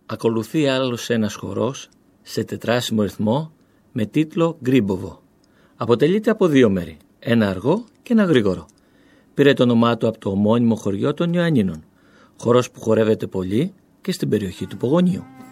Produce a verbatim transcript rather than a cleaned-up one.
Ακολουθεί άλλος ένας χορός σε τετράσιμο ρυθμό με τίτλο «Γκρίμποβο». Αποτελείται από δύο μέρη, ένα αργό και ένα γρήγορο. Πήρε το όνομά του από το ομώνυμο χωριό των Ιωαννίνων, χορός που χορεύεται πολύ και στην περιοχή του Πογονίου.